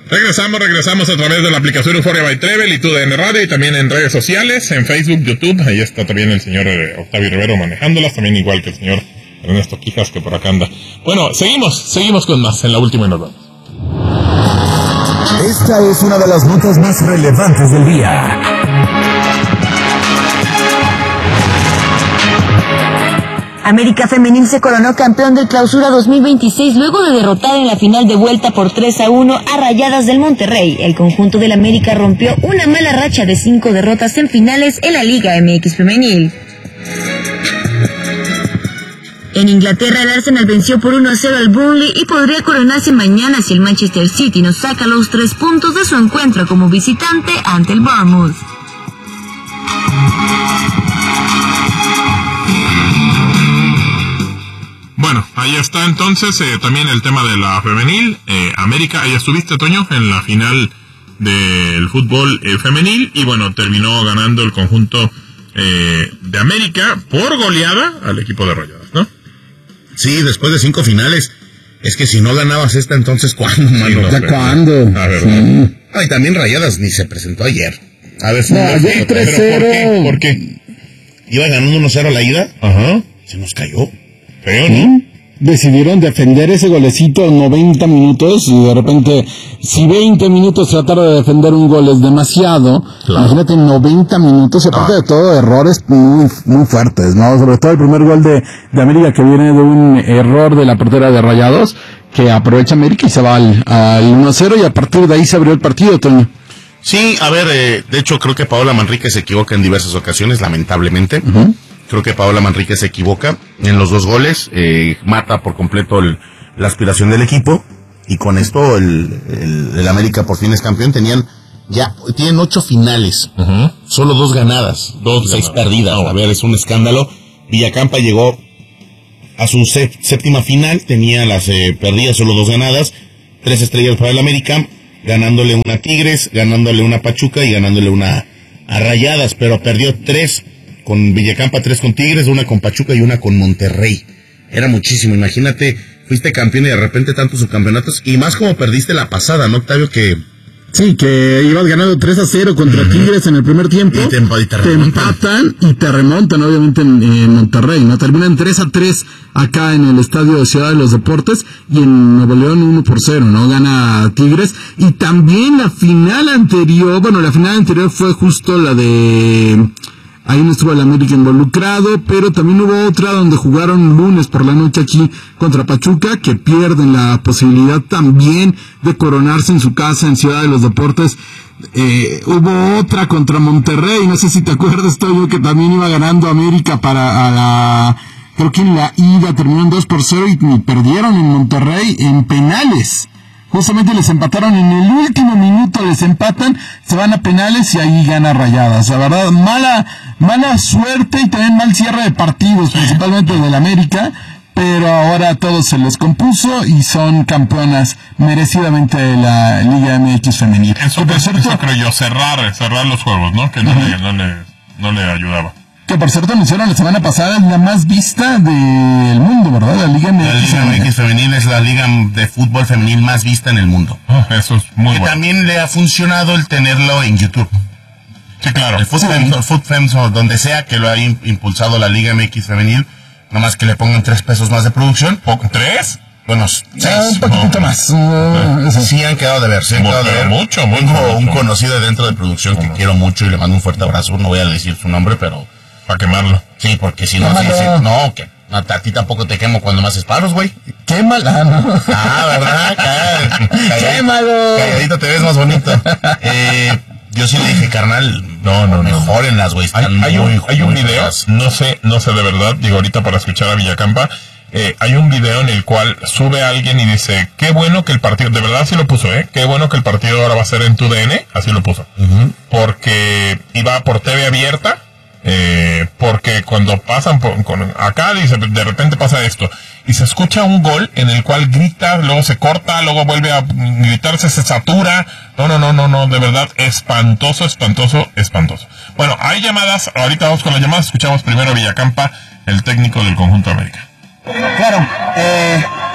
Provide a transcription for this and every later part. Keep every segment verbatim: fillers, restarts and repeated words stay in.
Regresamos, regresamos a través de la aplicación Euphoria by Trevel y T U D N Radio y también en redes sociales, en Facebook, YouTube. Ahí está también el señor Octavio Rivero manejándolas, también igual que el señor Ernesto Quijas, que por acá anda. Bueno, seguimos, seguimos con más en la última y nos vamos. Esta es una de las notas más relevantes del día. América Femenil se coronó campeón del Clausura dos mil veintiséis luego de derrotar en la final de vuelta por tres a uno a Rayadas del Monterrey. El conjunto del América rompió una mala racha de cinco derrotas en finales en la Liga M X Femenil. En Inglaterra, el Arsenal venció por uno a cero al Burnley y podría coronarse mañana si el Manchester City nos saca los tres puntos de su encuentro como visitante ante el Bournemouth. Bueno, ahí está entonces eh, también el tema de la femenil. Eh, América, ahí estuviste, Toño, en la final del fútbol eh, femenil y bueno, terminó ganando el conjunto eh, de América por goleada al equipo de Rayadas, ¿no? Sí, después de cinco finales. Es que si no ganabas esta, entonces ¿cuándo, mano? Sí, no, ¿Ya pero, cuándo? A ver, sí. Ay, también Rayadas ni se presentó ayer. A ver, no, ayer tres cero. ¿Por qué? ¿Por qué? Iba ganando uno cero la ida. Ajá. Se nos cayó. Feo, ¿no? Decidieron defender ese golecito noventa minutos y de repente, si veinte minutos tratar de defender un gol es demasiado, claro. Imagínate noventa minutos, y aparte ah. de todo, errores muy muy fuertes, ¿no? Sobre todo el primer gol de, de América que viene de un error de la portera de Rayados, que aprovecha América y se va al, al uno cero y a partir de ahí se abrió el partido, Toño. Sí, a ver, eh, de hecho creo que Paola Manrique se equivoca en diversas ocasiones, lamentablemente. Uh-huh. Creo que Paola Manrique se equivoca en los dos goles, eh, mata por completo el, la aspiración del equipo, y con esto el, el, el América por fin es campeón. Tenían ya, tienen ocho finales, uh-huh. Solo dos ganadas, dos, seis ganadas. Perdidas, oh. A ver, es un escándalo. Villacampa llegó a su sé, séptima final, tenía las eh, perdidas, solo dos ganadas, tres estrellas para el América, ganándole una a Tigres, ganándole una a Pachuca y ganándole una a Rayadas, pero perdió tres con Villacampa, tres con Tigres, una con Pachuca y una con Monterrey. Era muchísimo, imagínate, fuiste campeón y de repente tantos subcampeonatos, y más como perdiste la pasada, ¿no, Octavio? Que sí, que ibas ganando tres a cero contra uh-huh. Tigres en el primer tiempo, y te, y te, te empatan y te remontan, obviamente, en, en Monterrey, ¿no? Terminan tres a tres acá en el Estadio de Ciudad de los Deportes, y en Nuevo León uno por cero, ¿no? Gana Tigres, y también la final anterior, bueno, la final anterior fue justo la de... Ahí no estuvo el América involucrado, pero también hubo otra donde jugaron lunes por la noche aquí contra Pachuca, que pierden la posibilidad también de coronarse en su casa en Ciudad de los Deportes. Eh, hubo otra contra Monterrey, no sé si te acuerdas, Toño, que también iba ganando América para a la... Creo que en la ida terminaron dos por cero y perdieron en Monterrey en penales. Justamente les empataron en el último minuto, les empatan, se van a penales y ahí gana Rayadas. La verdad, mala mala suerte y también mal cierre de partidos, principalmente del América, pero ahora todo se les compuso y son campeonas merecidamente de la Liga M X femenil. Eso, eso, eso creo yo, cerrar, cerrar los juegos, ¿no? Que no, uh-huh. le, no, le, no le ayudaba. Que por cierto anunciaron la semana pasada, es la más vista del mundo, ¿verdad? La Liga M X. La Liga M X femenil es la liga de fútbol femenil más vista en el mundo. Oh, eso es muy que bueno. También le ha funcionado el tenerlo en YouTube. Sí, claro. El FootFems o donde sea que lo haya impulsado la Liga M X femenil, nomás que le pongan tres pesos más de producción. ¿Tres? Bueno, seis. Ah, un poquito no, más. Uh, sí han quedado de ver, sí han mucho, quedado de ver. Mucho, mucho. Tengo mucho. un conocido dentro de producción que uh-huh. quiero mucho y le mando un fuerte abrazo. No voy a decir su nombre, pero... Para quemarlo. Sí, porque si no, sí, sí, no, que a, a ti tampoco te quemo cuando me haces paros, güey. Quémala, ¿no? Ah, ¿verdad? Calladito, Quémalo. Calladito te ves más bonito. Eh, yo sí le dije, carnal, no, no, mejórenlas, güey. Hay, hay un, hay un video, feas. no sé, no sé de verdad, digo ahorita para escuchar a Villacampa, eh, hay un video en el cual sube alguien y dice, qué bueno que el partido, de verdad así lo puso, eh, qué bueno que el partido ahora va a ser en T U D N, así lo puso, uh-huh. porque iba por T V abierta, Eh, porque cuando pasan por, con, acá dice, de repente pasa esto y se escucha un gol en el cual grita, luego se corta, luego vuelve a gritarse, se satura, no, no, no, no, no, de verdad, espantoso, espantoso, espantoso. Bueno, hay llamadas, ahorita vamos con las llamadas, escuchamos primero a Villacampa, el técnico del conjunto América. Claro, eh,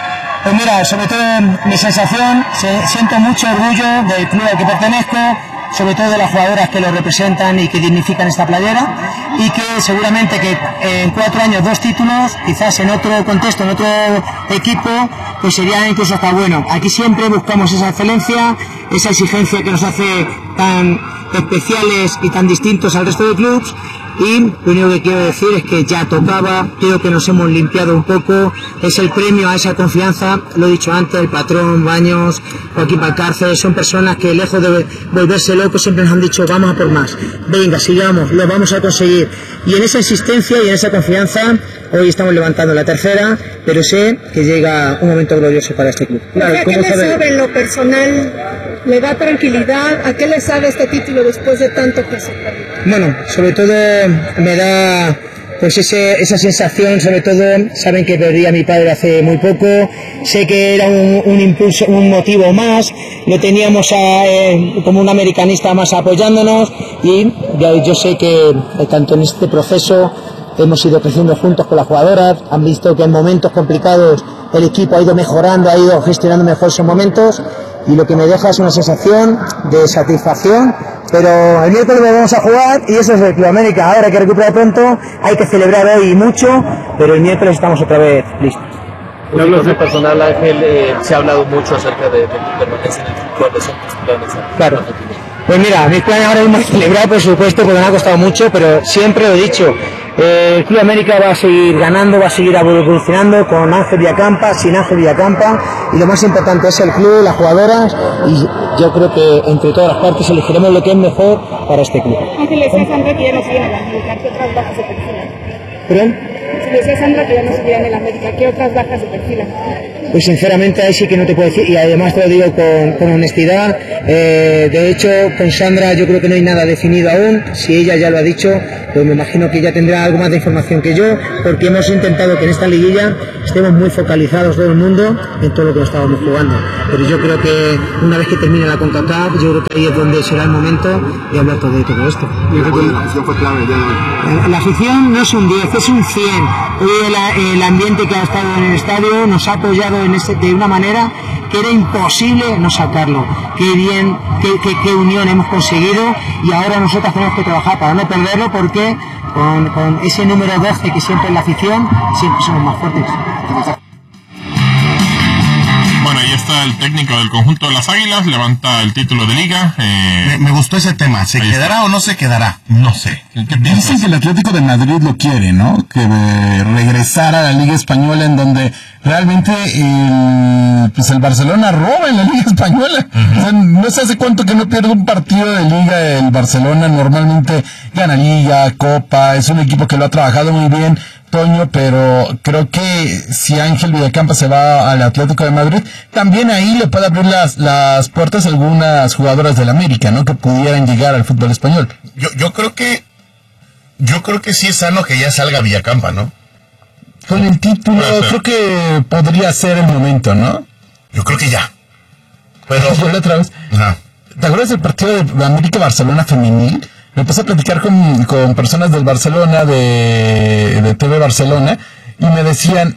Pues mira, sobre todo mi sensación, se, siento mucho orgullo del club al que pertenezco, sobre todo de las jugadoras que lo representan y que dignifican esta playera, y que seguramente que en cuatro años dos títulos, quizás en otro contexto, en otro equipo, pues sería incluso hasta bueno. Aquí siempre buscamos esa excelencia, esa exigencia que nos hace tan especiales y tan distintos al resto de clubes. Y lo único que quiero decir es que ya tocaba, creo que nos hemos limpiado un poco, es el premio a esa confianza, lo he dicho antes, el patrón, Baños, Joaquín Valcárcel, son personas que lejos de volverse locos siempre nos han dicho vamos a por más, venga, sigamos, lo vamos a conseguir. Y en esa insistencia y en esa confianza, hoy estamos levantando la tercera, pero sé que llega un momento glorioso para este club. Claro, ¿a qué le sabe en lo personal? ¿Le da tranquilidad? ¿A qué le sabe este título después de tanto peso? Bueno, sobre todo me da pues ese, esa sensación, sobre todo saben que perdí a mi padre hace muy poco, sé que era un, un impulso, un motivo más, lo teníamos a, eh, como un americanista más apoyándonos, y ya, yo sé que eh, tanto en este proceso hemos ido creciendo juntos con las jugadoras, han visto que en momentos complicados el equipo ha ido mejorando, ha ido gestionando mejor esos momentos, y lo que me deja es una sensación de satisfacción. Pero el miércoles vamos a jugar y eso es el Club América. Ahora hay que recuperar pronto, hay que celebrar hoy mucho, pero el miércoles estamos otra vez listos. En hablas de personal, Ángel, eh, se ha hablado mucho acerca de, de tu permanencia en el club. ¿Cuáles son tus planes? Claro. Pues mira, mis planes ahora mismo es celebrar, por supuesto, porque me ha costado mucho, pero siempre lo he dicho. Eh, el Club América va a seguir ganando, va a seguir evolucionando con Ángel Villacampa, sin Ángel Villacampa, y lo más importante es el club, las jugadoras, y yo creo que entre todas las partes elegiremos lo que es mejor para este club. Ángel, le decía Sandra que ya no siguen en la América, ¿qué otras bajas se perfilan? ¿Perdón? Le decía Sandra que ya no seguirán en la América, ¿qué otras bajas se perfilan? Pues sinceramente ahí sí que no te puedo decir, y además te lo digo con, con honestidad, eh, de hecho con Sandra yo creo que no hay nada definido aún, si ella ya lo ha dicho, pues me imagino que ella tendrá algo más de información que yo, porque hemos intentado que en esta liguilla estemos muy focalizados todo el mundo en todo lo que nos estábamos jugando, pero yo creo que una vez que termine la CONCACAF, yo creo que ahí es donde será el momento de hablar todo de todo esto. La afición fue clave el día de hoy. La afición no es un diez, es un cien. Hoy el, el ambiente que ha estado en el estadio nos ha apoyado en este, de una manera que era imposible no sacarlo. Qué bien, qué, qué, qué unión hemos conseguido, y ahora nosotros tenemos que trabajar para no perderlo, porque con, con ese número doce que siempre es la afición, siempre somos más fuertes. Bueno, ahí está el técnico del conjunto de las Águilas, levanta el título de liga. Eh, me, me gustó ese tema, ¿se quedará está. o no se quedará? No sé. ¿Qué Dicen que el Atlético de Madrid lo quiere, ¿no? Que eh, regresar a la Liga Española, en donde realmente el, pues el Barcelona roba en la Liga Española. Uh-huh. O sea, no sé hace cuánto que no pierde un partido de Liga el Barcelona, normalmente gana Liga, Copa, es un equipo que lo ha trabajado muy bien, Toño, pero creo que si Ángel Villacampa se va al Atlético de Madrid, también ahí le puede abrir las, las puertas a algunas jugadoras del América, ¿no? Que pudieran llegar al fútbol español. Yo, yo creo que, yo creo que sí es sano que ya salga Villacampa, ¿no? Con el título, creo que podría ser el momento, ¿no? Yo creo que ya. Pero, pero otra vez. Ajá. ¿Te acuerdas del partido de América-Barcelona femenil? Me empecé a platicar con, con personas del Barcelona, de, de T V Barcelona, y me decían,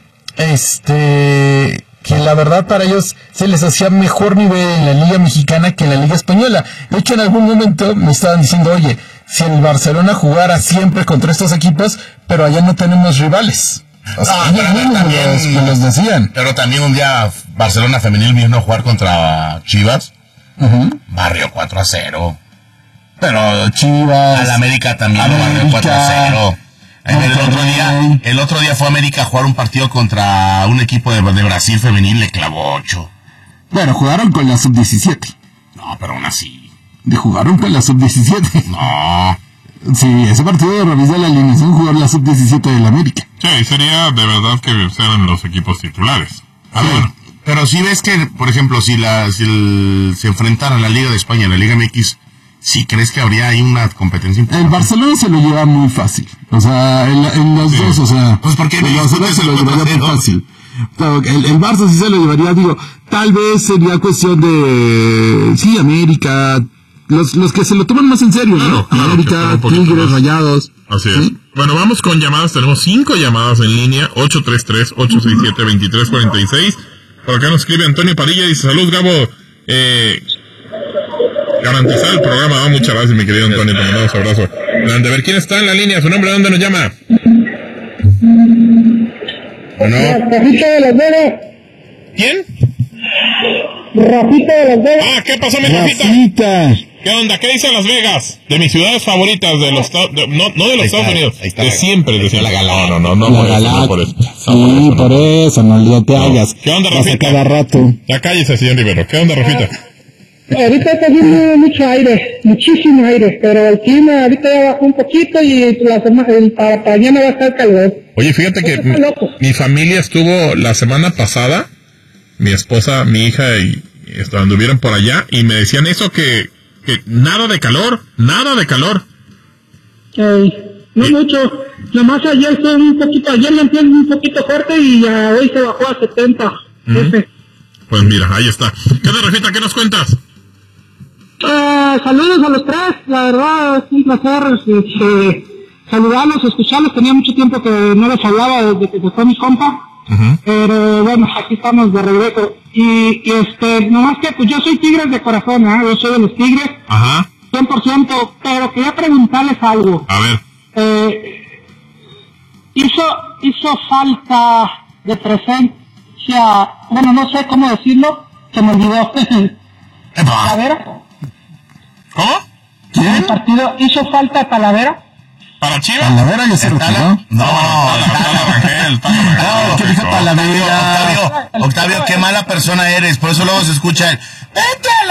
este, que la verdad para ellos se les hacía mejor nivel en la Liga Mexicana que en la Liga Española. De hecho, en algún momento me estaban diciendo, oye, si el Barcelona jugara siempre contra estos equipos, pero allá no tenemos rivales. O sea, no, pero también, los, me los decían. Pero también un día Barcelona femenil vino a jugar contra Chivas, uh-huh. Barrio cuatro a cero. Pero Chivas, al América también lo barrió cuatro a cero. El otro día, el otro día fue América a jugar un partido contra un equipo de, de Brasil femenil, le clavó ocho. Bueno, jugaron con la sub diecisiete. No, pero aún así. ¿De jugaron con la sub diecisiete? No. Sí, ese partido revisé la alineación, jugar la sub diecisiete del América. Sí, sería de verdad que sean los equipos titulares. Ah, sí. Bueno. Pero si ves que, por ejemplo, si la si el, se enfrentara la Liga de España, la Liga M X, ¿sí crees que habría ahí una competencia importante? El Barcelona se lo lleva muy fácil. O sea, en, en los sí. dos, o sea... Pues porque el Barcelona se lo llevaría muy fácil. Pero el, el Barça sí se lo llevaría, digo, tal vez sería cuestión de... Sí, América... Los, los que se lo toman más en serio, claro, ¿no? Claro, América, Tigres, Rayados. Así es. ¿Sí? Bueno, vamos con llamadas. Tenemos cinco llamadas en línea. ocho tres tres, ocho seis siete, dos tres cuatro seis. Por acá nos escribe Antonio Padilla, dice, salud Gabo, eh, garantizar el programa, ¿no? Muchas gracias mi querido Antonio, te mandamos un abrazo. A ver, ¿quién está en la línea? ¿Su nombre? ¿De dónde nos llama? ¿O no? Rafita de Las Vegas. ¿Quién? Rafita de Las Vegas. Ah, ¿qué pasó mi Rafita? Rafita. ¿Qué onda? ¿Qué dice Las Vegas? De mis ciudades favoritas, de los de, no, no de los Estados Unidos, de siempre, de siempre. No, no, no, no, no, La no, por eso. Sí, por eso, no, no te hagas. ¿Qué onda, Pasa Rafita? cada rato. Ya cállese, señor Rivero. ¿Qué onda, Rafita? Ahorita está haciendo mucho aire, muchísimo aire, pero el clima ahorita ya bajó un poquito y la semana, el, para, para mañana va a estar calor. Oye, fíjate que mi, mi familia estuvo la semana pasada, mi esposa, mi hija y esto, anduvieron por allá y me decían eso que, que nada de calor, nada de calor. Ey, no mucho, nomás ayer fue un poquito, ayer le empezó un poquito fuerte y ya hoy se bajó a setenta. ¿Mm? Pues mira, ahí está. ¿Qué onda, Rafita? ¿Qué nos cuentas? Eh, saludos a los tres, la verdad es un placer este, saludarlos, escucharlos, tenía mucho tiempo que no les hablaba desde que se fue mi compa, uh-huh. Pero bueno, aquí estamos de regreso, y, y este, nomás que pues yo soy Tigres de corazón, ¿eh? Yo soy de los Tigres, ajá, cien por ciento, pero quería preguntarles algo. A ver. Eh, hizo, hizo falta de presencia, bueno, no sé cómo decirlo, se me olvidó. ¿Talavera? ¿Cómo? ¿En el partido hizo falta Talavera? ¿Para Chivas? ¿Talavera ya se retiró? No, Rangel, no, ¿qué dijo Talavera? Octavio, Octavio, qué mala persona eres, por eso luego se escucha el ¡vete a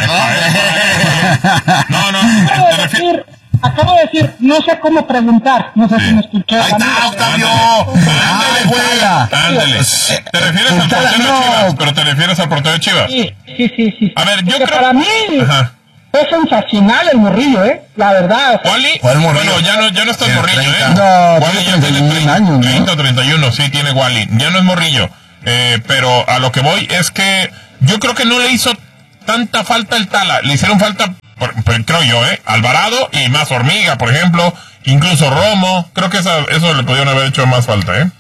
la! No, no, acabo de decir, acabo de decir, no sé cómo preguntar, no sé si me escuché. ¡Ahí está, Octavio! ¡Ándale, juega! ¡Ándale! ¿Te refieres al portero de Chivas? ¿Pero te refieres al portero de Chivas? Sí, sí, sí, sí. A ver, yo Porque creo... para mí... Ajá. Es sensacional el Morrillo, ¿eh? La verdad. ¿Wally? ¿Cuál Morrillo? Bueno, ya no, ya no está el Morrillo, ¿eh? No, Wally tiene treinta y un años, ¿no? treinta o treinta y uno, sí, tiene Wally. Ya no es Morrillo. Eh, pero a lo que voy es que yo creo que no le hizo tanta falta el Tala. Le hicieron falta, por, por, creo yo, ¿eh? Alvarado y más Hormiga, por ejemplo. Incluso Romo. Creo que esa, eso le podían haber hecho más falta, ¿eh?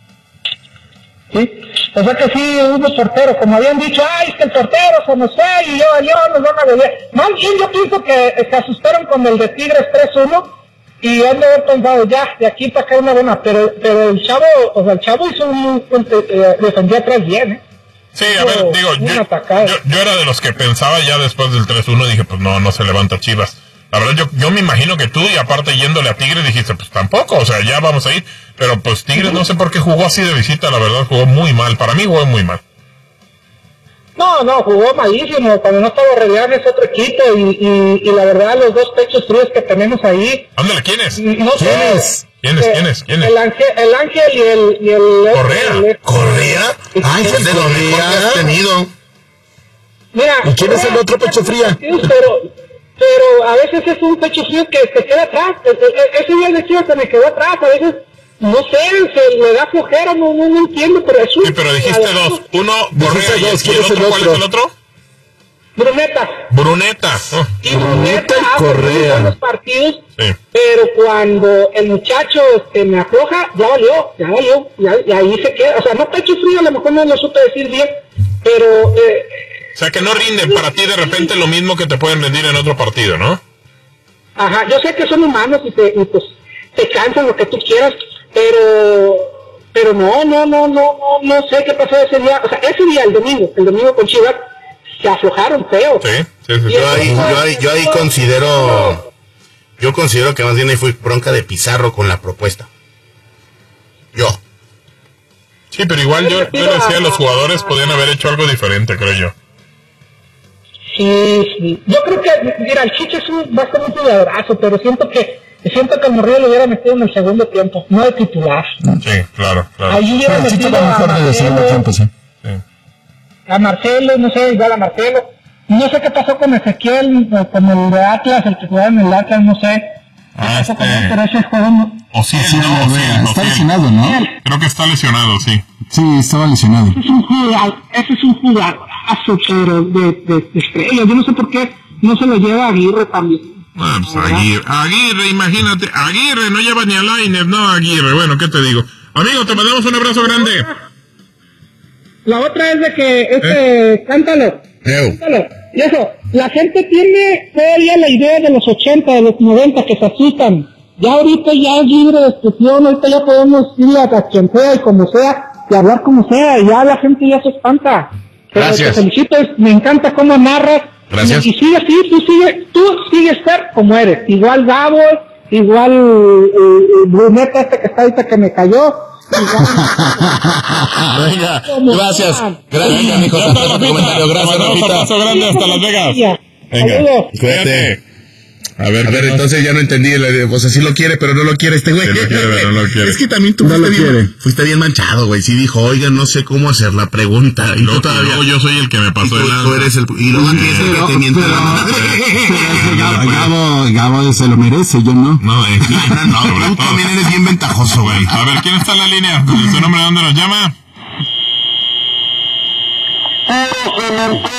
Sí, o sea que sí hubo portero, como habían dicho, ay, es que el portero se nos fue y yo, yo nos van a volver. Más bien yo pienso que se asustaron con el de Tigres tres uno y han de haber pensado, ya, de aquí para acá una buena, pero, pero el chavo, o sea, el chavo hizo un, un, un eh, defendió atrás bien, ¿eh? Sí, a ver, digo, yo, yo, yo era de los que pensaba ya después del tres uno, dije, pues no, no se levanta Chivas. La verdad, yo, yo me imagino que tú, y aparte yéndole a Tigres, dijiste, pues tampoco, o sea, ya vamos a ir. Pero pues Tigres no sé por qué jugó así de visita, la verdad, jugó muy mal. Para mí jugó muy mal. No, no, jugó malísimo. Cuando no estaba Orellán es otro equipo y, y, y la verdad, los dos pechos fríos que tenemos ahí... Ándale, ¿quién es? No sé. ¿Quién es? ¿Quién es? ¿Quién es? ¿Quién es? El Ángel, el Ángel y el... Y el Correa. El, ¿Correa? Ángel de lo mejor que has tenido. Mira... ¿Y quién es el otro pecho frío? Pero... Pero a veces es un pecho frío que se queda atrás. Ese día de Chivas se me quedó atrás. A veces, no sé, se le da flojera, no, no, no entiendo, pero es un... Sí, pero dijiste dos. Uno, Correa, y el, dos, ¿quién es el otro, ¿cuál otro? es el otro? Bruneta. Bruneta. Oh. Y Bruneta y Correa. hace los partidos, sí. Pero cuando el muchacho este, me afloja, ya valió, ya valió, ya, y ahí se queda. O sea, no pecho frío, a lo mejor no lo supe decir bien, pero... Eh, o sea, que no rinden para ti de repente lo mismo que te pueden rendir en otro partido, ¿no? Ajá, yo sé que son humanos y, te, y pues te cansan lo que tú quieras, pero pero no, no, no, no, no, no sé qué pasó ese día. O sea, ese día, el domingo, el domingo con Chivas, se aflojaron feo. Sí, sí, sí. Yo ahí, yo ahí, yo ahí considero, yo considero que más bien ahí fue bronca de Pizarro con la propuesta. Yo. Sí, pero igual yo, yo decía, los jugadores podían haber hecho algo diferente, creo yo. Sí, sí. Yo creo que, mira, el Chicho es un bastante jugadorazo, pero siento que siento que el Morrillo lo hubiera metido en el segundo tiempo, no de titular. Sí, claro, claro. Ahí hubiera Pero metido Chicho va mejor a de segundo Marcelo, tiempo, sí. Sí. a Marcelo, no sé, igual a Marcelo. No sé qué pasó con Ezequiel, o con el de Atlas, el que jugaba en el Atlas, no sé. Ah, este... Pero ese juego no... O sí, sí, no, no, sí, está sí. lesionado, ¿no? Creo que está lesionado, sí. Sí, estaba lesionado. Ese es un jugador, ese es un jugadorazo, pero de, de, de estrella. Yo no sé por qué no se lo lleva Aguirre también. Ah, pues Aguirre, Aguirre, imagínate, Aguirre, no lleva ni a Lainez, no Aguirre, bueno, ¿qué te digo? Amigo, te mandamos un abrazo grande. la otra es de que, este, ¿Eh? cántalo, Ew. cántalo. Y eso, la gente tiene todavía la idea de los ochenta, de los noventa, que se asustan. Ya ahorita ya es libre de expresión, ahorita ya podemos ir a quien sea y como sea, y hablar como sea, y ya la gente ya se espanta. Pero Gracias. te felicito, me encanta cómo narras. Gracias. Y sigue así, tú sigue, tú sigues ser como eres. Igual Gabo, igual eh, eh, Bruneta este que está ahorita que me cayó. Venga, gracias. Gracias, mijo. Gracias por tu comentario. Gracias, Rafita. Abrazo grande hasta Las Vegas. Venga, Saludos. cuídate. A ver, a ver, entonces ya no entendí, el- o sea, sí lo quiere, pero no lo quiere este güey. Sí lo quiere, pero no lo quiere. Es que también tú No fuiste lo quiere. bien, fuiste bien manchado, güey. Sí dijo, oiga, no sé cómo hacer la pregunta. Y Luego, tú todavía, luego yo soy el que me y pasó tú, de tú lanza. eres el, y luego aquí es el que te miente la madre. Gabo, Gabo, Gabo se lo merece, yo no. No, eh, no, sobre Tú todo. también eres bien ventajoso, güey. A ver, ¿quién está en la línea? ¿Su nombre de dónde nos llama?